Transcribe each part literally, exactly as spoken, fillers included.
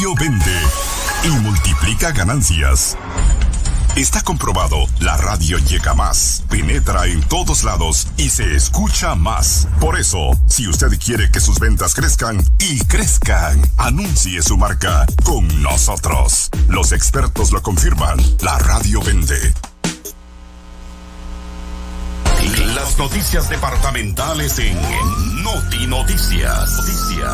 Vende y multiplica ganancias. Está comprobado, la radio llega más, penetra en todos lados y se escucha más. Por eso, si usted quiere que sus ventas crezcan y crezcan, anuncie su marca con nosotros. Los expertos lo confirman, la radio vende. Las noticias departamentales en Noti Noticias. Noticias.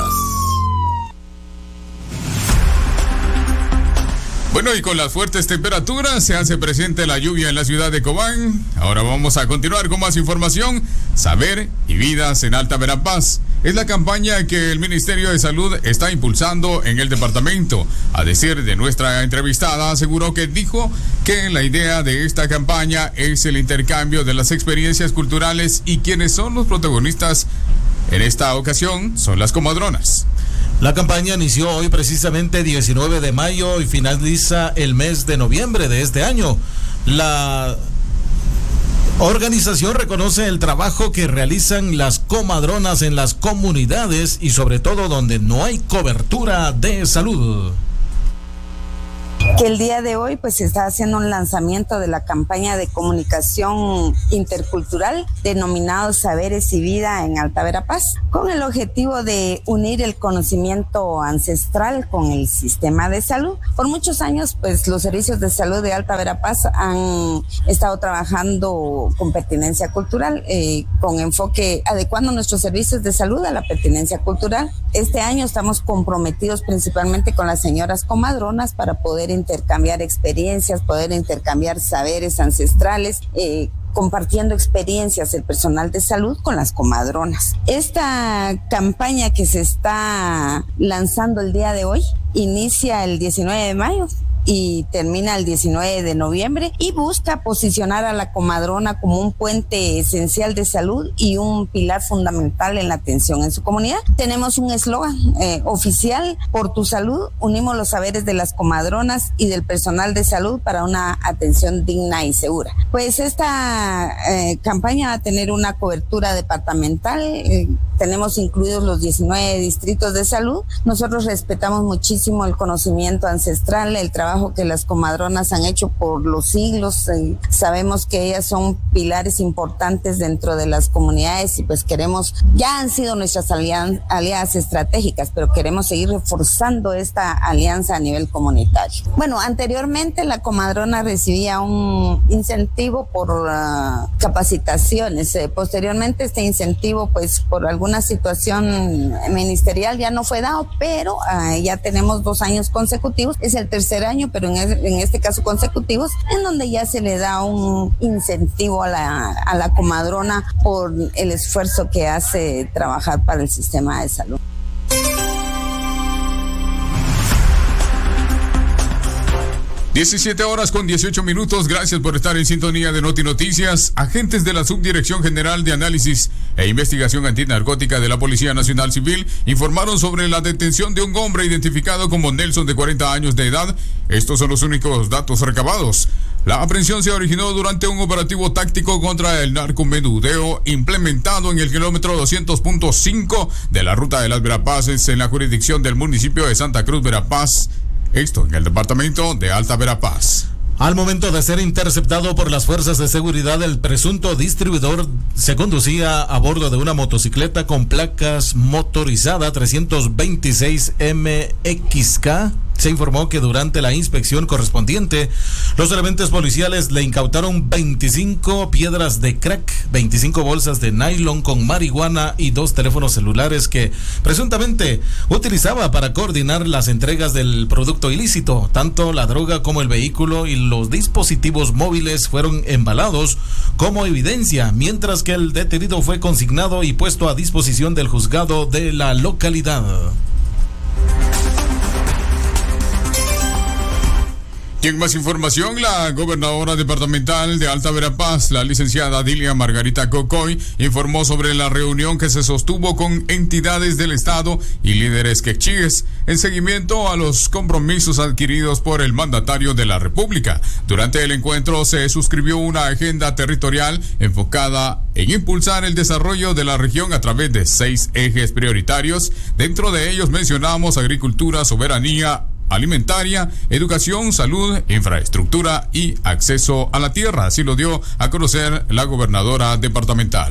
Bueno, y con las fuertes temperaturas se hace presente la lluvia en la ciudad de Cobán. Ahora vamos a continuar con más información. Saber y vidas en Alta Verapaz es la campaña que el Ministerio de Salud está impulsando en el departamento. A decir de nuestra entrevistada, aseguró que dijo que la idea de esta campaña es el intercambio de las experiencias culturales y quienes son los protagonistas en esta ocasión son las comadronas. La campaña inició hoy precisamente diecinueve de mayo y finaliza el mes de noviembre de este año. La organización reconoce el trabajo que realizan las comadronas en las comunidades y sobre todo donde no hay cobertura de salud. Que el día de hoy pues se está haciendo un lanzamiento de la campaña de comunicación intercultural denominado Saberes y Vida en Alta Verapaz, con el objetivo de unir el conocimiento ancestral con el sistema de salud. Por muchos años pues los servicios de salud de Alta Verapaz han estado trabajando con pertinencia cultural, eh, con enfoque adecuando nuestros servicios de salud a la pertinencia cultural. Este año estamos comprometidos principalmente con las señoras comadronas para poder intercambiar experiencias, poder intercambiar saberes ancestrales, eh, compartiendo experiencias el personal de salud con las comadronas. Esta campaña que se está lanzando el día de hoy inicia el diecinueve de mayo y termina el diecinueve de noviembre y busca posicionar a la comadrona como un puente esencial de salud y un pilar fundamental en la atención en su comunidad. Tenemos un eslogan eh, oficial: por tu salud, unimos los saberes de las comadronas y del personal de salud para una atención digna y segura. Pues esta eh, campaña va a tener una cobertura departamental. eh, Tenemos incluidos los diecinueve distritos de salud. Nosotros respetamos muchísimo el conocimiento ancestral, el trabajo que las comadronas han hecho por los siglos. Eh, sabemos que ellas son pilares importantes dentro de las comunidades y pues queremos, ya han sido nuestras alian, aliadas estratégicas, pero queremos seguir reforzando esta alianza a nivel comunitario. Bueno, anteriormente la comadrona recibía un incentivo por uh, capacitaciones. Eh, posteriormente este incentivo pues por algún una situación ministerial ya no fue dado, pero uh, ya tenemos dos años consecutivos, es el tercer año, pero en, el, en este caso consecutivos, en donde ya se le da un incentivo a la, a la comadrona por el esfuerzo que hace trabajar para el sistema de salud. diecisiete horas con dieciocho minutos. Gracias por estar en sintonía de Noti Noticias. Agentes de la Subdirección General de Análisis e Investigación Antinarcótica de la Policía Nacional Civil informaron sobre la detención de un hombre identificado como Nelson, de cuarenta años de edad. Estos son los únicos datos recabados. La aprehensión se originó durante un operativo táctico contra el narcomenudeo implementado en el kilómetro doscientos punto cinco de la ruta de las Verapaces en la jurisdicción del municipio de Santa Cruz, Verapaz. Esto en el departamento de Alta Verapaz. Al momento de ser interceptado por las fuerzas de seguridad, el presunto distribuidor se conducía a bordo de una motocicleta con placas motorizada trescientos veintiséis M X K. Se informó que durante la inspección correspondiente, los elementos policiales le incautaron veinticinco piedras de crack, veinticinco bolsas de nylon con marihuana y dos teléfonos celulares que presuntamente utilizaba para coordinar las entregas del producto ilícito. Tanto la droga como el vehículo y los dispositivos móviles fueron embalados como evidencia, mientras que el detenido fue consignado y puesto a disposición del juzgado de la localidad. Y en más información, la gobernadora departamental de Alta Verapaz, la licenciada Dilia Margarita Cocoy, informó sobre la reunión que se sostuvo con entidades del Estado y líderes quechíes en seguimiento a los compromisos adquiridos por el mandatario de la República. Durante el encuentro se suscribió una agenda territorial enfocada en impulsar el desarrollo de la región a través de seis ejes prioritarios. Dentro de ellos mencionamos agricultura, soberanía alimentaria, educación, salud, infraestructura y acceso a la tierra. Así lo dio a conocer la gobernadora departamental.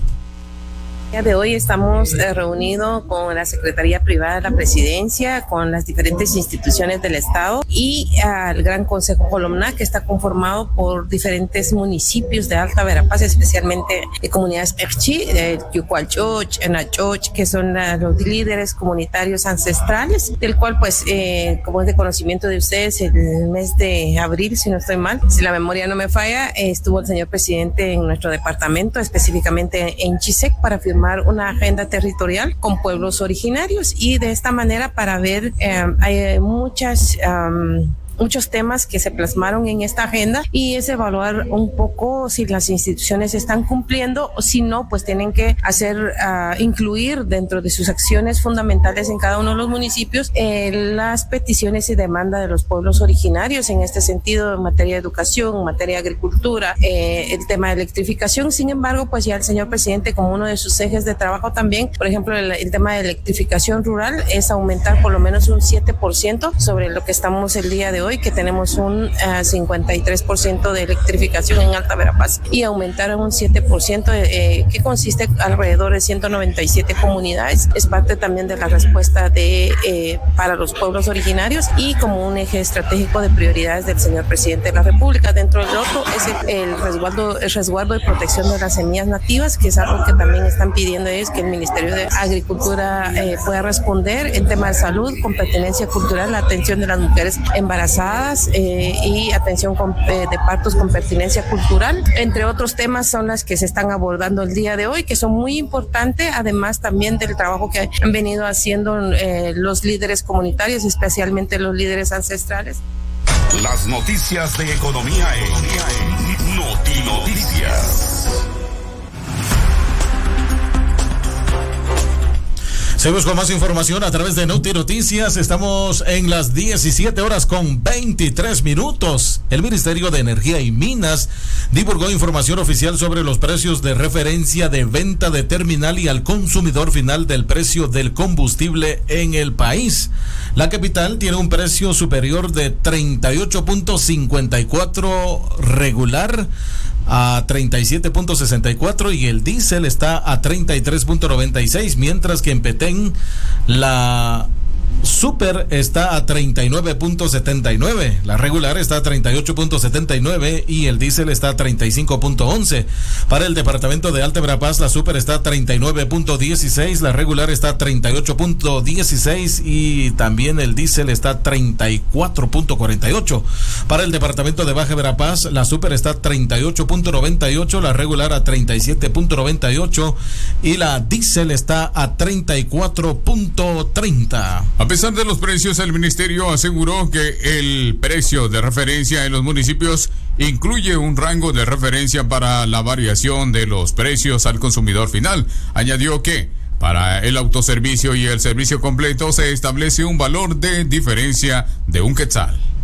El día de hoy estamos eh, reunidos con la Secretaría Privada de la Presidencia, con las diferentes instituciones del Estado y al Gran Consejo Colomna, que está conformado por diferentes municipios de Alta Verapaz, especialmente de comunidades Erchi, de Yucualchoch, Enachoch, que son la, los líderes comunitarios ancestrales, del cual pues eh, como es de conocimiento de ustedes, el mes de abril, si no estoy mal, si la memoria no me falla, eh, estuvo el señor presidente en nuestro departamento, específicamente en Chisec, para firmar una agenda territorial con pueblos originarios, y de esta manera para ver eh, hay muchas um, muchos temas que se plasmaron en esta agenda, y es evaluar un poco si las instituciones están cumpliendo o si no, pues tienen que hacer, uh, incluir dentro de sus acciones fundamentales en cada uno de los municipios eh, las peticiones y demandas de los pueblos originarios en este sentido, en materia de educación, en materia de agricultura, eh, el tema de electrificación. Sin embargo, pues ya el señor presidente, como uno de sus ejes de trabajo también, por ejemplo, el, el tema de electrificación rural es aumentar por lo menos un siete por ciento sobre lo que estamos el día de hoy, hoy, que tenemos un uh, cincuenta y tres por ciento de electrificación en Alta Verapaz, y aumentar a un siete por ciento, eh, que consiste alrededor de ciento noventa y siete comunidades. Es parte también de la respuesta de eh, para los pueblos originarios y como un eje estratégico de prioridades del señor presidente de la República. Dentro del otro es el, el, resguardo, el resguardo y protección de las semillas nativas, que es algo que también están pidiendo ellos que el Ministerio de Agricultura eh, pueda responder. El tema de salud, con pertenencia cultural, la atención de las mujeres embarazadas eh, y atención con, eh, de partos con pertinencia cultural, entre otros temas, son las que se están abordando el día de hoy, que son muy importantes, además también del trabajo que han venido haciendo eh, los líderes comunitarios, especialmente los líderes ancestrales. Las noticias de economía en Notinoticias. Seguimos con más información a través de Noti Noticias. Estamos en las diecisiete horas con veintitrés minutos. El Ministerio de Energía y Minas divulgó información oficial sobre los precios de referencia de venta de terminal y al consumidor final del precio del combustible en el país. La capital tiene un precio superior de treinta y ocho punto cincuenta y cuatro regular a treinta y siete punto sesenta y cuatro y el diésel está a treinta y tres punto noventa y seis, mientras que en Petén la Super está a treinta y nueve punto setenta y nueve, la regular está a treinta y ocho punto setenta y nueve y el diésel está a treinta y cinco punto once. Para el departamento de Alta Verapaz, la Super está a treinta y nueve punto dieciséis, la regular está a treinta y ocho punto dieciséis y también el diésel está a treinta y cuatro punto cuarenta y ocho. Para el departamento de Baja Verapaz, la Super está a treinta y ocho punto noventa y ocho, la regular a treinta y siete punto noventa y ocho y la diésel está a treinta y cuatro punto treinta. A pesar de los precios, el ministerio aseguró que el precio de referencia en los municipios incluye un rango de referencia para la variación de los precios al consumidor final. Añadió que para el autoservicio y el servicio completo se establece un valor de diferencia de un quetzal.